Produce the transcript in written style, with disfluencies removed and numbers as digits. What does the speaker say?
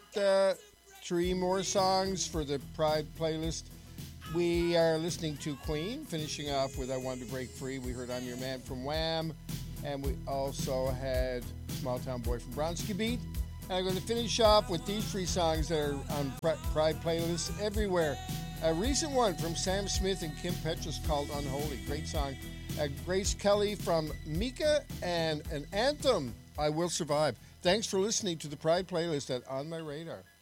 three more songs for the Pride playlist. We are listening to Queen, finishing off with I Want to Break Free. We heard I'm Your Man from Wham. And we also had Small Town Boy from Bronski Beat. And I'm going to finish off with these three songs that are on Pride playlists everywhere. A recent one from Sam Smith and Kim Petras called Unholy. Great song. Grace Kelly from Mika, and an anthem, I Will Survive. Thanks for listening to the Pride playlist at On My Radar.